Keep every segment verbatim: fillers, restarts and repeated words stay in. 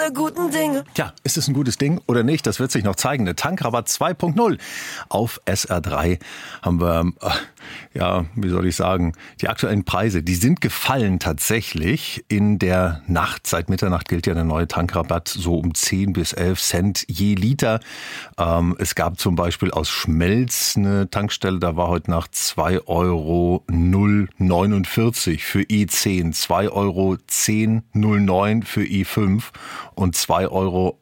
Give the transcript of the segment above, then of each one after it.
alle guten Dinge. Tja, ist es ein gutes Ding oder nicht? Das wird sich noch zeigen. Der Tankrabatt zwei Punkt null. Auf S R drei haben wir, ja, wie soll ich sagen, die aktuellen Preise, die sind gefallen tatsächlich in der Nacht. Seit Mitternacht gilt ja der neue Tankrabatt so um zehn bis elf Cent je Liter. Ähm, es gab zum Beispiel aus Schmelz eine Tankstelle, da war heute Nacht zwei Euro neunundvierzig für E zehn, zwei Euro zehn null neun für E fünf und zwei Euro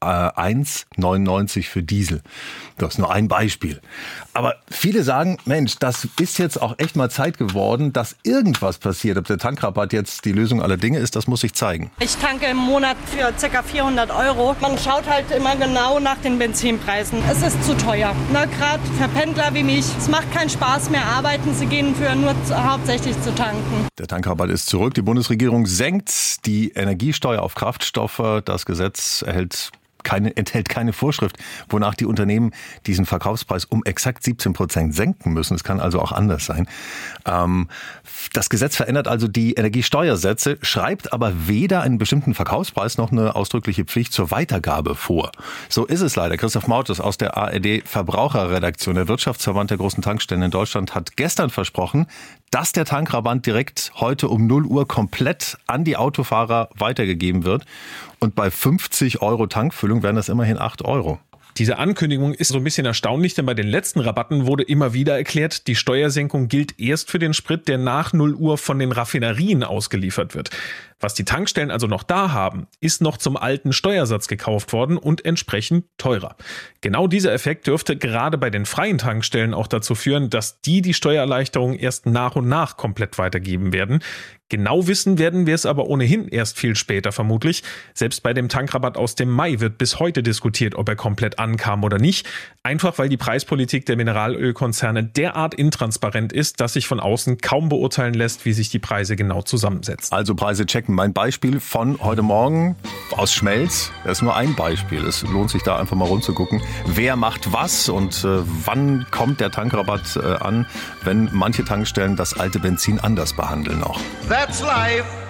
eins neunundneunzig für Diesel. Das ist nur ein Beispiel. Aber viele sagen, Mensch, das ist jetzt auch echt mal Zeit geworden, dass irgendwas passiert. Ob der Tankrabatt jetzt die Lösung aller Dinge ist, das muss sich zeigen. Ich tanke im Monat für ca. vierhundert Euro. Man schaut halt immer genau nach den Benzinpreisen. Es ist zu teuer. Gerade für Pendler wie mich. Es macht keinen Spaß mehr arbeiten. Sie gehen für nur zu, hauptsächlich zu tanken. Der Tankrabatt ist zurück. Die Bundesregierung senkt die Energiesteuer auf Kraftstoffe. Das Gesetz erhält Keine, enthält keine Vorschrift, wonach die Unternehmen diesen Verkaufspreis um exakt siebzehn Prozent senken müssen. Es kann also auch anders sein. Ähm, das Gesetz verändert also die Energiesteuersätze, schreibt aber weder einen bestimmten Verkaufspreis noch eine ausdrückliche Pflicht zur Weitergabe vor. So ist es leider. Christoph Mautes aus der A R D Verbraucherredaktion, der Wirtschaftsverband der großen Tankstellen in Deutschland, hat gestern versprochen, dass der Tankrabatt direkt heute um null Uhr komplett an die Autofahrer weitergegeben wird. Und bei fünfzig Euro Tankfüllung wären das immerhin acht Euro. Diese Ankündigung ist so ein bisschen erstaunlich, denn bei den letzten Rabatten wurde immer wieder erklärt, die Steuersenkung gilt erst für den Sprit, der nach null Uhr von den Raffinerien ausgeliefert wird. Was die Tankstellen also noch da haben, ist noch zum alten Steuersatz gekauft worden und entsprechend teurer. Genau dieser Effekt dürfte gerade bei den freien Tankstellen auch dazu führen, dass die die Steuererleichterung erst nach und nach komplett weitergeben werden. Genau wissen werden wir es aber ohnehin erst viel später vermutlich. Selbst bei dem Tankrabatt aus dem Mai wird bis heute diskutiert, ob er komplett ankam oder nicht. Einfach weil die Preispolitik der Mineralölkonzerne derart intransparent ist, dass sich von außen kaum beurteilen lässt, wie sich die Preise genau zusammensetzen. Also Preise checken. Mein Beispiel von heute Morgen aus Schmelz, das ist nur ein Beispiel. Es lohnt sich da einfach mal rumzugucken, wer macht was und äh, wann kommt der Tankrabatt äh, an, wenn manche Tankstellen das alte Benzin anders behandeln auch. That's life.